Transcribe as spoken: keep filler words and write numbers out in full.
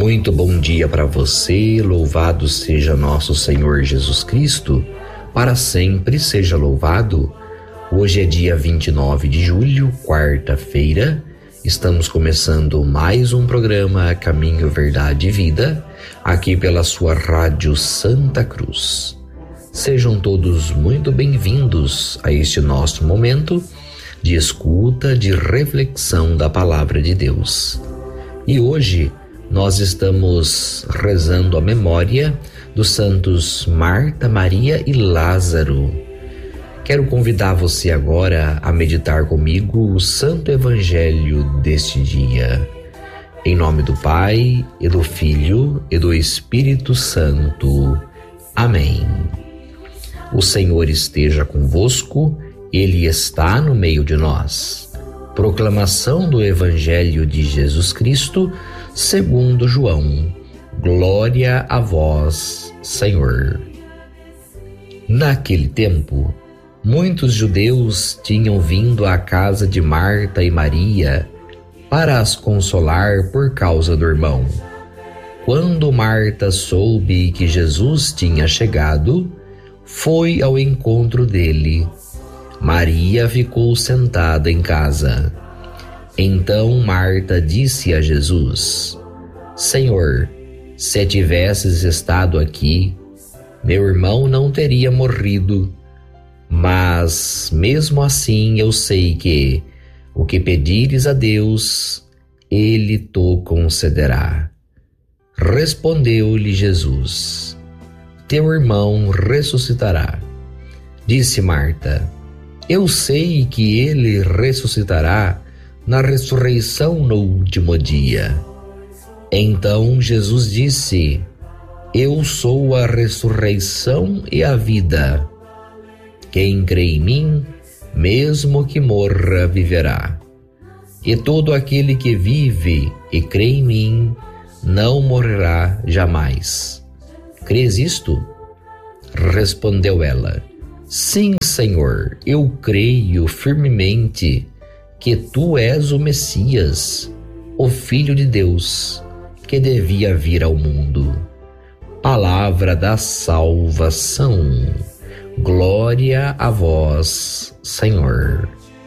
Muito bom dia para você, louvado seja nosso Senhor Jesus Cristo, para sempre seja louvado. Hoje é dia vinte e nove de julho, quarta-feira, estamos começando mais um programa Caminho, Verdade e Vida, aqui pela sua Rádio Santa Cruz. Sejam todos muito bem-vindos a este nosso momento de escuta, de reflexão da Palavra de Deus. E hoje nós estamos rezando a memória dos santos Marta, Maria e Lázaro. Quero convidar você agora a meditar comigo o Santo Evangelho deste dia. Em nome do Pai, e do Filho, e do Espírito Santo. Amém. O Senhor esteja convosco, Ele está no meio de nós. Proclamação do Evangelho de Jesus Cristo, segundo João. Glória a vós, Senhor. Naquele tempo, muitos judeus tinham vindo à casa de Marta e Maria para as consolar por causa do irmão. Quando Marta soube que Jesus tinha chegado, foi ao encontro dele. Maria ficou sentada em casa. Então Marta disse a Jesus: Senhor, se tivesses estado aqui, meu irmão não teria morrido. Mas, mesmo assim, eu sei que o que pedires a Deus, Ele te concederá. Respondeu-lhe Jesus: Teu irmão ressuscitará. Disse Marta: Eu sei que ele ressuscitará na ressurreição no último dia. Então Jesus disse: Eu sou a ressurreição e a vida. Quem crê em mim, mesmo que morra, viverá. E todo aquele que vive e crê em mim, não morrerá jamais. Crês isto? Respondeu ela: Sim, Senhor, eu creio firmemente que tu és o Messias, o Filho de Deus, que devia vir ao mundo. Palavra da salvação. Glória a vós, Senhor.